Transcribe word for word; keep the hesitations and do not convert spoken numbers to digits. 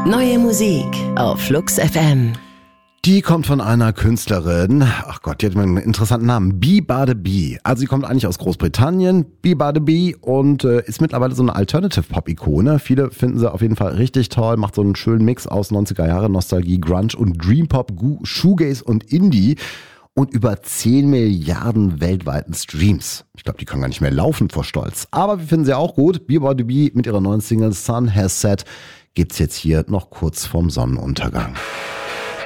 Neue Musik auf Flux F M. Die kommt von einer Künstlerin, ach Gott, die hat einen interessanten Namen, Biba the Bee. Also sie kommt eigentlich aus Großbritannien, Biba the Bee, und äh, ist mittlerweile so eine Alternative-Pop-Ikone. Viele finden sie auf jeden Fall richtig toll, macht so einen schönen Mix aus neunziger Jahre Nostalgie, Grunge und Dream-Pop, Shoegaze und Indie. Und über zehn Milliarden weltweiten Streams. Ich glaube, die können gar nicht mehr laufen vor Stolz. Aber wir finden sie auch gut. Biba the Bee mit ihrer neuen Single Sun Has Set gibt's jetzt hier noch kurz vorm Sonnenuntergang.